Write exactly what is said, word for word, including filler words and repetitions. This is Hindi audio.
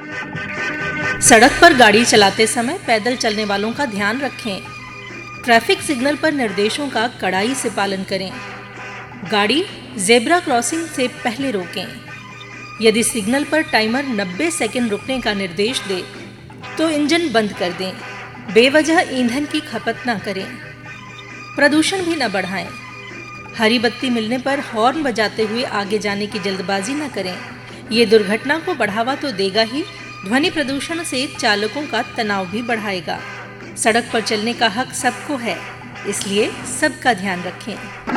सड़क पर गाड़ी चलाते समय पैदल चलने वालों का ध्यान रखें। ट्रैफिक सिग्नल पर निर्देशों का कड़ाई से पालन करें। गाड़ी ज़ेब्रा क्रॉसिंग से पहले रोकें। यदि सिग्नल पर टाइमर नब्बे सेकंड रुकने का निर्देश दे तो इंजन बंद कर दें। बेवजह ईंधन की खपत न करें। प्रदूषण भी न बढ़ाएं। हरी बत्ती मिलने पर हॉर्न बजाते हुए आगे जाने की जल्दबाजी न करें। ये दुर्घटना को बढ़ावा तो देगा ही, ध्वनि प्रदूषण से चालकों का तनाव भी बढ़ाएगा। सड़क पर चलने का हक सबको है, इसलिए सबका ध्यान रखें।